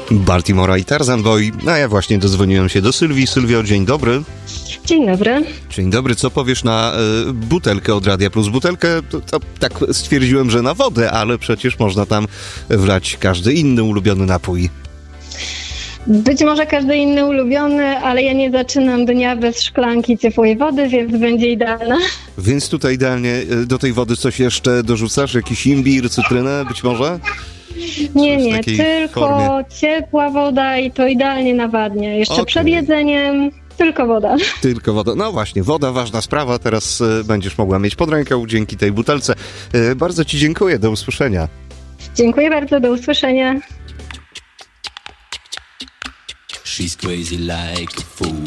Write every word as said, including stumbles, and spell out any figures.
Baltimora i Tarzan Boy. A ja właśnie dodzwoniłem się do Sylwii. Sylwio, dzień dobry. Dzień dobry. Dzień dobry, co powiesz na y, butelkę od Radia Plus? Butelkę, to, to, tak stwierdziłem, że na wodę, ale przecież można tam wlać każdy inny ulubiony napój. Być może każdy inny ulubiony, ale ja nie zaczynam dnia bez szklanki ciepłej wody, więc będzie idealna. Więc tutaj idealnie do tej wody coś jeszcze dorzucasz? Jakiś imbir, cytrynę być może? Nie, nie, tylko formie. Ciepła woda i to idealnie nawadnia. Jeszcze okay. Przed jedzeniem tylko woda. Tylko woda. No właśnie, woda, ważna sprawa. Teraz y, będziesz mogła mieć pod ręką dzięki tej butelce. Y, bardzo Ci dziękuję. Do usłyszenia. Dziękuję bardzo. Do usłyszenia. She's crazy like a fool.